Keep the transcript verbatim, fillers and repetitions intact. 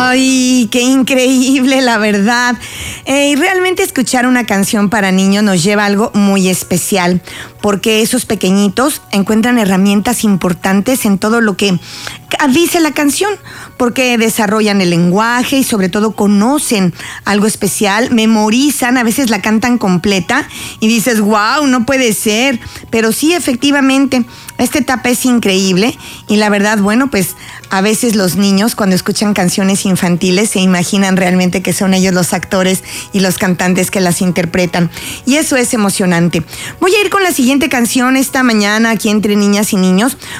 Ay, qué increíble, la verdad. Eh, y realmente escuchar una canción para niños nos lleva a algo muy especial, porque esos pequeñitos encuentran herramientas importantes en todo lo que dice la canción, porque desarrollan el lenguaje y sobre todo conocen algo especial, memorizan, a veces la cantan completa y dices, wow, no puede ser, pero sí, efectivamente, esta etapa es increíble y la verdad, bueno, pues a veces los niños cuando escuchan canciones infantiles se imaginan realmente que son ellos los actores y los cantantes que las interpretan y eso es emocionante. Voy a ir con la siguiente canción esta mañana aquí entre niñas y niños,